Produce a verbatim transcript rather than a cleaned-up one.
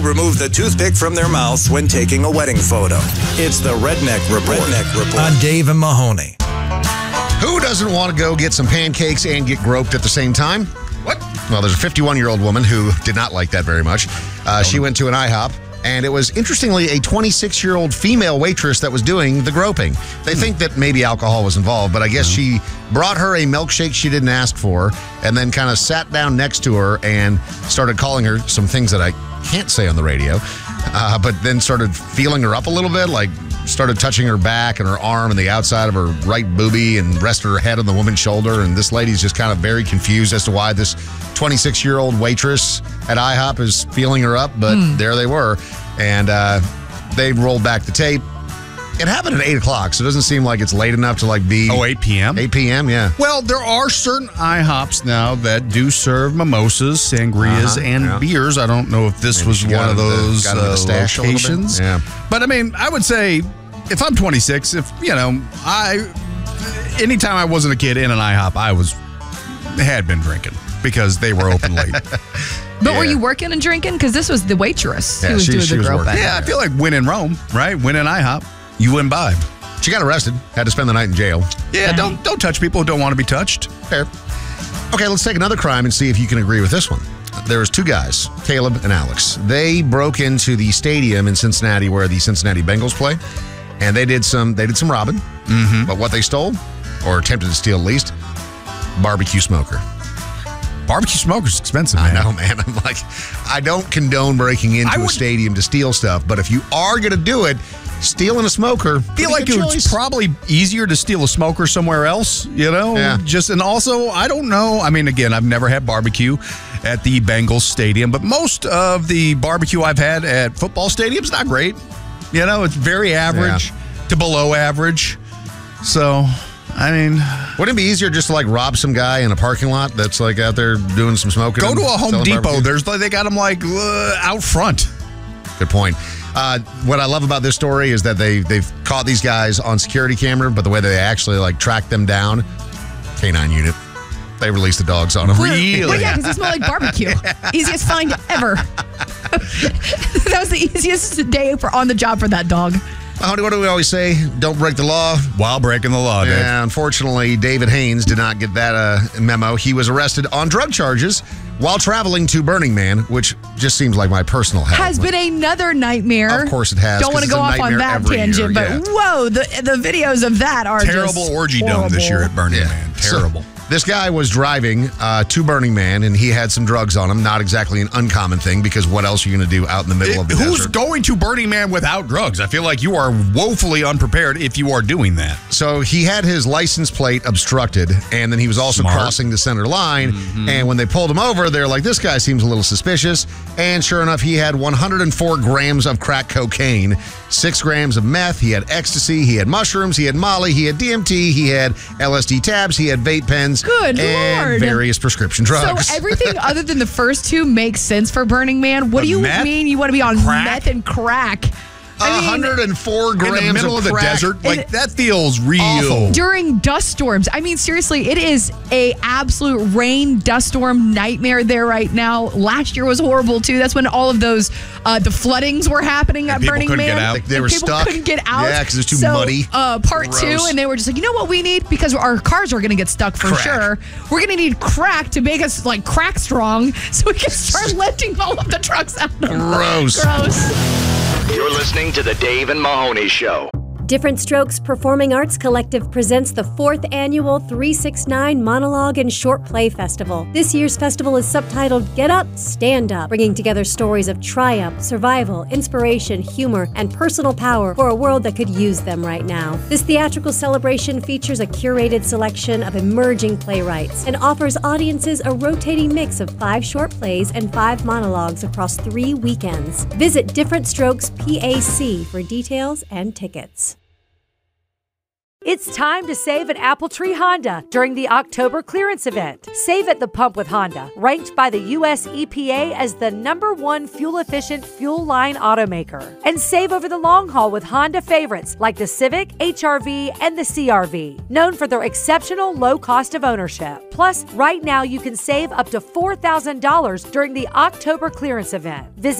remove the toothpick from their mouths when taking a wedding photo. It's the Redneck Report. Redneck Report. On Dave and Mahoney. Who doesn't want to go get some pancakes and get groped at the same time? What? Well, there's a fifty-one-year-old woman who did not like that very much. Uh, she went to an IHOP, and it was, interestingly, a twenty-six-year-old female waitress that was doing the groping. They hmm. think that maybe alcohol was involved, but I guess mm-hmm. she brought her a milkshake she didn't ask for and then kind of sat down next to her and started calling her some things that I can't say on the radio, uh, but then started feeling her up a little bit, like started touching her back and her arm and the outside of her right boobie and rested her head on the woman's shoulder. And this lady's just kind of very confused as to why this twenty-six-year-old waitress at IHOP is feeling her up. But mm. there they were. And uh, they rolled back the tape. It happened at eight o'clock, so it doesn't seem like it's late enough to like be... Oh, eight p.m.? eight p.m., yeah. Well, there are certain IHOPs now that do serve mimosas, sangrias, uh-huh, and yeah. beers. I don't know if this Maybe was one of those the, uh, the locations. Yeah. But, I mean, I would say if I'm twenty-six, if, you know, I... Anytime I wasn't a kid in an IHOP, I was... had been drinking because they were open late. But yeah. were you working and drinking? Because this was the waitress yeah, who was she, doing she the was groping. Yeah, I feel like when in Rome, right? When in IHOP. You imbibe. She got arrested. Had to spend the night in jail. Yeah, don't don't touch people who don't want to be touched. Fair. Okay, let's take another crime and see if you can agree with this one. There was two guys, Caleb and Alex. They broke into the stadium in Cincinnati where the Cincinnati Bengals play, and they did some they did some robbing. Mm-hmm. But what they stole, or attempted to steal at least, barbecue smoker. Barbecue smoker's expensive, I man. know, man. I'm like, I don't condone breaking into would, a stadium to steal stuff, but if you are going to do it, stealing a smoker, I feel like it's probably easier to steal a smoker somewhere else, you know? Yeah. Just, and also, I don't know. I mean, again, I've never had barbecue at the Bengals stadium, but most of the barbecue I've had at football stadiums, not great. You know, it's very average yeah. to below average. So, I mean, wouldn't it be easier just to like rob some guy in a parking lot that's like out there doing some smoking? Go to a Home Depot. Barbecue? There's they got them like uh, out front. Good point. Uh, what I love about this story is that they they've caught these guys on security camera, but the way they actually like tracked them down, K nine unit, they released the dogs on them. Really? Well, yeah, because they smell like barbecue. Easiest find ever. That was the easiest day for on the job for that dog. What do we always say? Don't break the law while breaking the law, Dave. Yeah, unfortunately, David Haynes did not get that uh, memo. He was arrested on drug charges while traveling to Burning Man, which just seems like my personal hell. Has been another nightmare. Of course it has. Don't want to go off on that tangent, year, but yeah. whoa, the the videos of that are terrible just orgy horrible. dome this year at Burning yeah. Man. Terrible. So, this guy was driving uh, to Burning Man, and he had some drugs on him. Not exactly an uncommon thing, because what else are you going to do out in the middle it, of the who's desert? going to Burning Man without drugs? I feel like you are woefully unprepared if you are doing that. So he had his license plate obstructed, and then he was also Smart. crossing the center line. Mm-hmm. And when they pulled him over, they're like, this guy seems a little suspicious. And sure enough, he had one hundred four grams of crack cocaine, six grams of meth, he had ecstasy, he had mushrooms, he had Molly, he had D M T, he had L S D tabs, he had vape pens. Good and Lord. various prescription drugs. So everything other than the first two makes sense for Burning Man. What The do you meth, mean you want to be on crack? meth and crack? I mean, one hundred four grams in the middle of, of the crack. desert, like It- that feels real. Awful. during dust storms. I mean, seriously, it is a absolute rain dust storm nightmare there right now. Last year was horrible too. That's when all of those uh, the floodings were happening at people Burning couldn't Man. get out. They- they And were people stuck. couldn't get out. Yeah, 'cause it's too so, muddy. Uh, part Gross. two, and they were just like, you know what we need, because our cars are going to get stuck for Crack. sure. We're going to need crack to make us like crack strong, so we can start lifting all of the trucks out. Of Gross. Gross. You're listening to the Dave and Mahoney Show. Different Strokes Performing Arts Collective presents the fourth annual three sixty-nine Monologue and Short Play Festival. This year's festival is subtitled Get Up, Stand Up, bringing together stories of triumph, survival, inspiration, humor, and personal power for a world that could use them right now. This theatrical celebration features a curated selection of emerging playwrights and offers audiences a rotating mix of five short plays and five monologues across three weekends. Visit Different Strokes P A C for details and tickets. It's time to save at Apple Tree Honda during the October clearance event. Save at the pump with Honda, ranked by the U S E P A as the number one fuel-efficient fuel line automaker. And save over the long haul with Honda favorites like the Civic, H R V, and the C R V, known for their exceptional low cost of ownership. Plus, right now you can save up to four thousand dollars during the October clearance event. Visit